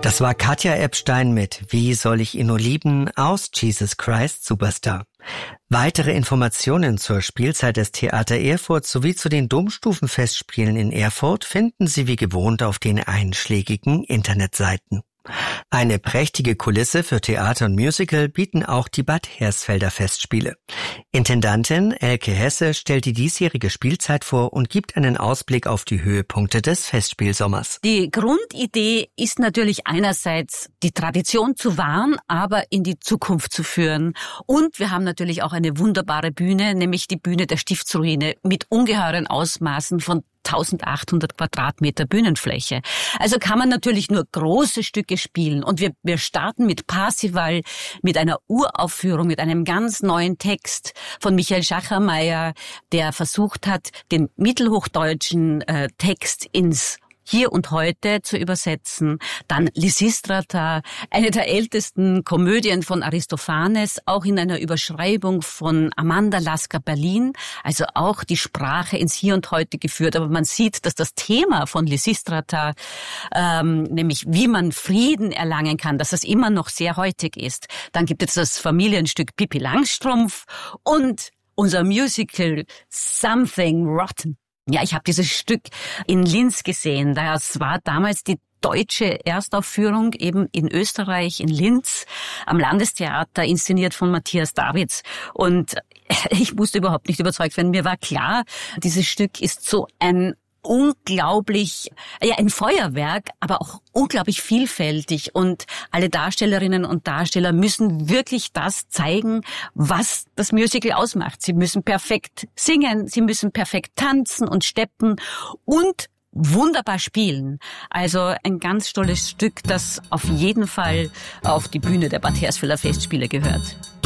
Das war Katja Epstein mit Wie soll ich ihn nur lieben aus Jesus Christ Superstar. Weitere Informationen zur Spielzeit des Theater Erfurt sowie zu den Domstufenfestspielen in Erfurt finden Sie wie gewohnt auf den einschlägigen Internetseiten. Eine prächtige Kulisse für Theater und Musical bieten auch die Bad Hersfelder Festspiele. Intendantin Elke Hesse stellt die diesjährige Spielzeit vor und gibt einen Ausblick auf die Höhepunkte des Festspielsommers. Die Grundidee ist natürlich einerseits, die Tradition zu wahren, aber in die Zukunft zu führen. Und wir haben natürlich auch eine wunderbare Bühne, nämlich die Bühne der Stiftsruine mit ungeheuren Ausmaßen von 1800 Quadratmeter Bühnenfläche. Also kann man natürlich nur große Stücke spielen. Und wir starten mit Parsival, mit einer Uraufführung, mit einem ganz neuen Text von Michael Schachermeier, der versucht hat, den mittelhochdeutschen Text ins Hier und Heute zu übersetzen. Dann Lysistrata, eine der ältesten Komödien von Aristophanes, auch in einer Überschreibung von Amanda Lasker-Berlin, also auch die Sprache ins Hier und Heute geführt. Aber man sieht, dass das Thema von Lysistrata, nämlich wie man Frieden erlangen kann, dass das immer noch sehr heutig ist. Dann gibt es das Familienstück Pippi Langstrumpf und unser Musical Something Rotten. Ja, ich habe dieses Stück in Linz gesehen. Das war damals die deutsche Erstaufführung eben in Österreich, in Linz, am Landestheater, inszeniert von Matthias Davids. Und ich musste überhaupt nicht überzeugt werden. Mir war klar, dieses Stück ist so ein ein Feuerwerk, aber auch unglaublich vielfältig. Und alle Darstellerinnen und Darsteller müssen wirklich das zeigen, was das Musical ausmacht. Sie müssen perfekt singen, sie müssen perfekt tanzen und steppen und wunderbar spielen. Also ein ganz tolles Stück, das auf jeden Fall auf die Bühne der Bad Hersfelder Festspiele gehört.